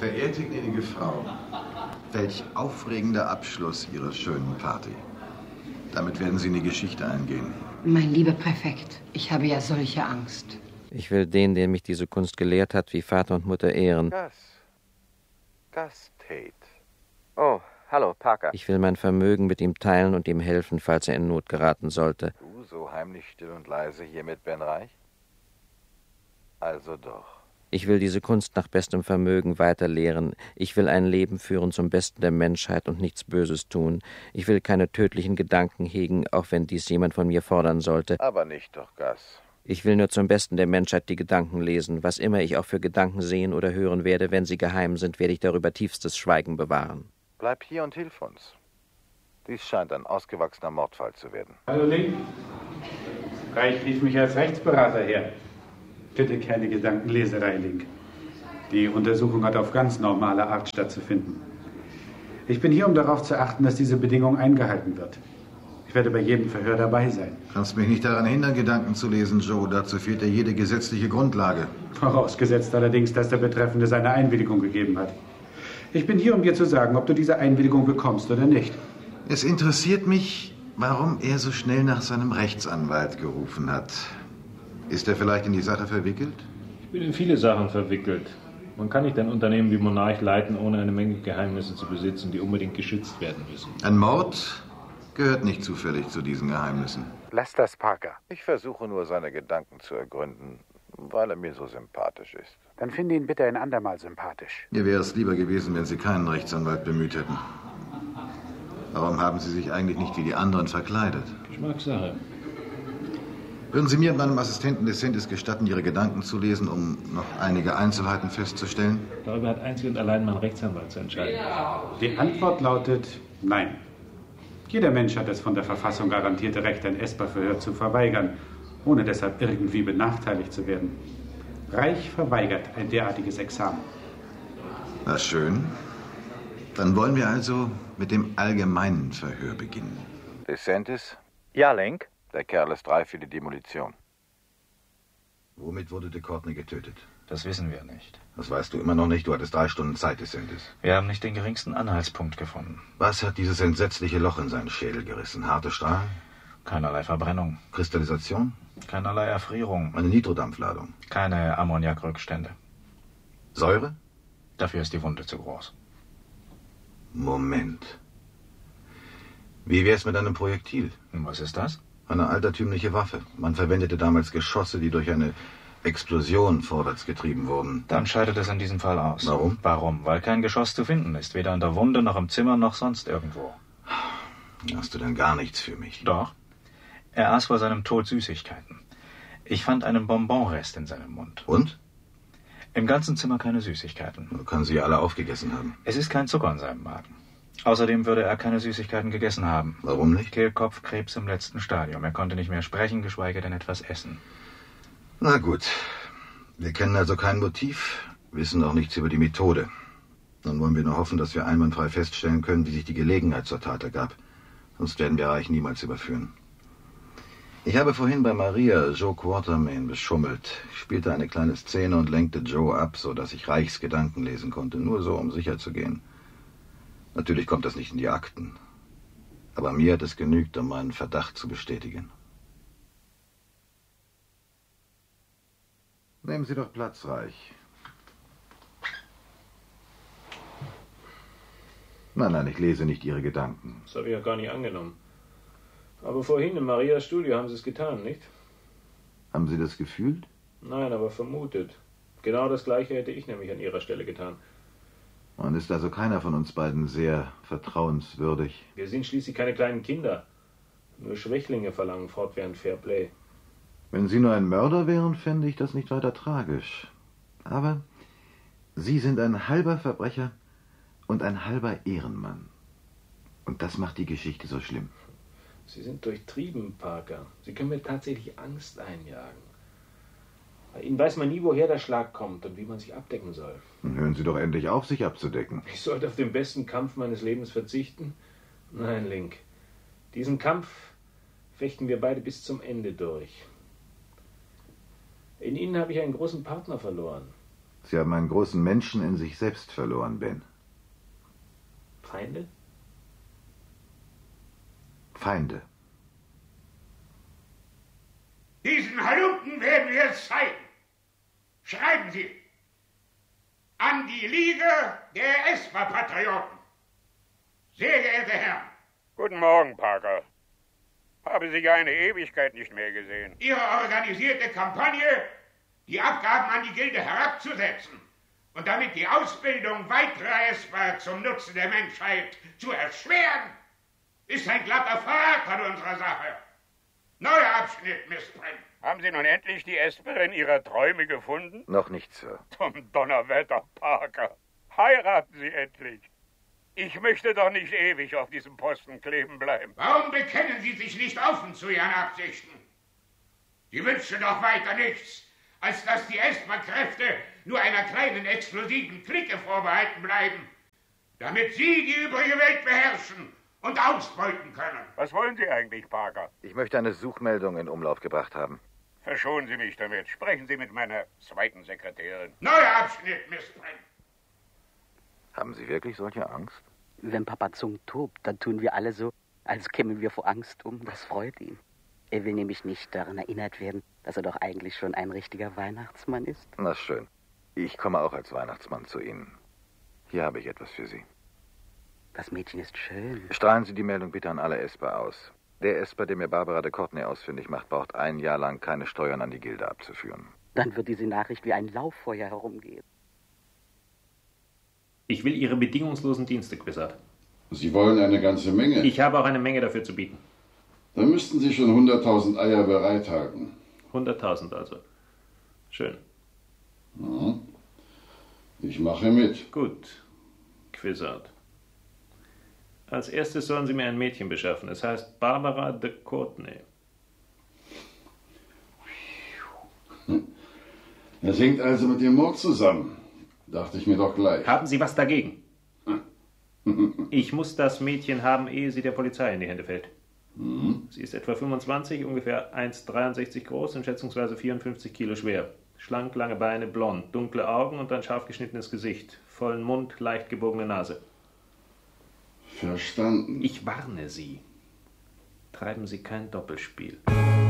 Verehrte gnädige Frau, welch aufregender Abschluss Ihrer schönen Party. Damit werden Sie in die Geschichte eingehen. Mein lieber Präfekt, ich habe ja solche Angst. Ich will den, der mich diese Kunst gelehrt hat, wie Vater und Mutter ehren. Gus Tate. Oh, hallo, Parker. Ich will mein Vermögen mit ihm teilen und ihm helfen, falls er in Not geraten sollte. Du so heimlich still und leise hier mit Ben Reich? Also doch. Ich will diese Kunst nach bestem Vermögen weiterlehren. Ich will ein Leben führen zum Besten der Menschheit und nichts Böses tun. Ich will keine tödlichen Gedanken hegen, auch wenn dies jemand von mir fordern sollte. Aber nicht doch, Gus. Ich will nur zum Besten der Menschheit die Gedanken lesen. Was immer ich auch für Gedanken sehen oder hören werde, wenn sie geheim sind, werde ich darüber tiefstes Schweigen bewahren. Bleib hier und hilf uns. Dies scheint ein ausgewachsener Mordfall zu werden. Hallo, Link. Reich rief mich als Rechtsberater her. Bitte keine Gedankenleserei, Link. Die Untersuchung hat auf ganz normale Art stattzufinden. Ich bin hier, um darauf zu achten, dass diese Bedingung eingehalten wird. Ich werde bei jedem Verhör dabei sein. Kannst mich nicht daran hindern, Gedanken zu lesen, Joe. Dazu fehlt dir jede gesetzliche Grundlage. Vorausgesetzt allerdings, dass der Betreffende seine Einwilligung gegeben hat. Ich bin hier, um dir zu sagen, ob du diese Einwilligung bekommst oder nicht. Es interessiert mich, warum er so schnell nach seinem Rechtsanwalt gerufen hat. Ist er vielleicht in die Sache verwickelt? Ich bin in viele Sachen verwickelt. Man kann nicht ein Unternehmen wie Monarch leiten, ohne eine Menge Geheimnisse zu besitzen, die unbedingt geschützt werden müssen. Ein Mord gehört nicht zufällig zu diesen Geheimnissen. Lass das, Parker. Ich versuche nur, seine Gedanken zu ergründen, weil er mir so sympathisch ist. Dann finde ihn bitte ein andermal sympathisch. Mir wäre es lieber gewesen, wenn Sie keinen Rechtsanwalt bemüht hätten. Warum haben Sie sich eigentlich nicht wie die anderen verkleidet? Geschmackssache. Würden Sie mir und meinem Assistenten DeSantis gestatten, Ihre Gedanken zu lesen, um noch einige Einzelheiten festzustellen? Darüber hat einzig und allein mein Rechtsanwalt zu entscheiden. Die Antwort lautet nein. Jeder Mensch hat das von der Verfassung garantierte Recht, ein ESPA-Verhör zu verweigern, ohne deshalb irgendwie benachteiligt zu werden. Reich verweigert ein derartiges Examen. Na schön. Dann wollen wir also mit dem allgemeinen Verhör beginnen. DeSantis? Ja, Link? Der Kerl ist reif für die Demolition. Womit wurde de Courtney getötet? Das wissen wir nicht. Das weißt du immer noch nicht. Du hattest 3 Stunden Zeit, DeSantis. Wir haben nicht den geringsten Anhaltspunkt gefunden. Was hat dieses entsetzliche Loch in seinen Schädel gerissen? Harte Strahlen? Keinerlei Verbrennung. Kristallisation? Keinerlei Erfrierung. Eine Nitrodampfladung? Keine Ammoniakrückstände. Säure? Dafür ist die Wunde zu groß. Moment. Wie wär's mit einem Projektil? Und was ist das? Eine altertümliche Waffe. Man verwendete damals Geschosse, die durch eine Explosion vorwärts getrieben wurden. Dann scheidet es in diesem Fall aus. Warum? Warum? Weil kein Geschoss zu finden ist. Weder in der Wunde, noch im Zimmer, noch sonst irgendwo. Hast du denn gar nichts für mich? Doch. Er aß vor seinem Tod Süßigkeiten. Ich fand einen Bonbonrest in seinem Mund. Und? Im ganzen Zimmer keine Süßigkeiten. Du kannst sie alle aufgegessen haben. Es ist kein Zucker in seinem Magen. Außerdem würde er keine Süßigkeiten gegessen haben. Warum nicht? Kehlkopfkrebs im letzten Stadium. Er konnte nicht mehr sprechen, geschweige denn etwas essen. Na gut. Wir kennen also kein Motiv, wissen auch nichts über die Methode. Dann wollen wir nur hoffen, dass wir einwandfrei feststellen können, wie sich die Gelegenheit zur Tat ergab. Sonst werden wir Reich niemals überführen. Ich habe vorhin bei Maria Joe Quartermain beschummelt. Ich spielte eine kleine Szene und lenkte Joe ab, sodass ich Reichs Gedanken lesen konnte. Nur so, um sicher zu gehen. Natürlich kommt das nicht in die Akten. Aber mir hat es genügt, um meinen Verdacht zu bestätigen. Nehmen Sie doch Platz, Reich. Nein, ich lese nicht Ihre Gedanken. Das habe ich ja gar nicht angenommen. Aber vorhin in Marias Studio haben Sie es getan, nicht? Haben Sie das gefühlt? Nein, aber vermutet. Genau das Gleiche hätte ich nämlich an Ihrer Stelle getan. Man ist also keiner von uns beiden sehr vertrauenswürdig. Wir sind schließlich keine kleinen Kinder. Nur Schwächlinge verlangen fortwährend Fairplay. Wenn Sie nur ein Mörder wären, fände ich das nicht weiter tragisch. Aber Sie sind ein halber Verbrecher und ein halber Ehrenmann. Und das macht die Geschichte so schlimm. Sie sind durchtrieben, Parker. Sie können mir tatsächlich Angst einjagen. Bei Ihnen weiß man nie, woher der Schlag kommt und wie man sich abdecken soll. Dann hören Sie doch endlich auf, sich abzudecken. Ich sollte auf den besten Kampf meines Lebens verzichten? Nein, Link. Diesen Kampf fechten wir beide bis zum Ende durch. In Ihnen habe ich einen großen Partner verloren. Sie haben einen großen Menschen in sich selbst verloren, Ben. Feinde? Feinde. Diesen Halunken werden wir es zeigen. Schreiben Sie an die Liga der ESPA-Patrioten. Sehr geehrte Herren. Guten Morgen, Parker. Habe Sie ja eine Ewigkeit nicht mehr gesehen. Ihre organisierte Kampagne, die Abgaben an die Gilde herabzusetzen und damit die Ausbildung weiterer ESPA zum Nutzen der Menschheit zu erschweren, ist ein glatter Verrat an unserer Sache. Neuer Abschnitt, Miss Brent. Haben Sie nun endlich die Esperin Ihrer Träume gefunden? Noch nicht, Sir. Zum Donnerwetter, Parker. Heiraten Sie endlich. Ich möchte doch nicht ewig auf diesem Posten kleben bleiben. Warum bekennen Sie sich nicht offen zu Ihren Absichten? Sie wünschen doch weiter nichts, als dass die ESPA-Kräfte nur einer kleinen exklusiven Clique vorbehalten bleiben, damit Sie die übrige Welt beherrschen und ausbeuten können. Was wollen Sie eigentlich, Parker? Ich möchte eine Suchmeldung in Umlauf gebracht haben. Verschonen Sie mich damit. Sprechen Sie mit meiner zweiten Sekretärin. Neuer Abschnitt, Miss Brent. Haben Sie wirklich solche Angst? Wenn Papa Zung tobt, dann tun wir alle so, als kämen wir vor Angst um. Das freut ihn. Er will nämlich nicht daran erinnert werden, dass er doch eigentlich schon ein richtiger Weihnachtsmann ist. Na schön. Ich komme auch als Weihnachtsmann zu Ihnen. Hier habe ich etwas für Sie. Das Mädchen ist schön. Strahlen Sie die Meldung bitte an alle Esper aus. Der Esper, der mir Barbara de Courtenay ausfindig macht, braucht 1 Jahr lang keine Steuern an die Gilde abzuführen. Dann wird diese Nachricht wie ein Lauffeuer herumgehen. Ich will Ihre bedingungslosen Dienste, Quizard. Sie wollen eine ganze Menge. Ich habe auch eine Menge dafür zu bieten. Dann müssten Sie schon 100.000 Eier bereithalten. 100.000 also. Schön. Mhm. Ich mache mit. Gut, Quizard. Als erstes sollen Sie mir ein Mädchen beschaffen. Es heißt Barbara de Courtenay. Das hängt also mit dem Mord zusammen. Dachte ich mir doch gleich. Haben Sie was dagegen? Ich muss das Mädchen haben, ehe sie der Polizei in die Hände fällt. Mhm. Sie ist etwa 25, ungefähr 1,63 groß und schätzungsweise 54 Kilo schwer. Schlank, lange Beine, blond, dunkle Augen und ein scharf geschnittenes Gesicht. Vollen Mund, leicht gebogene Nase. Verstanden. Ich warne Sie. Treiben Sie kein Doppelspiel.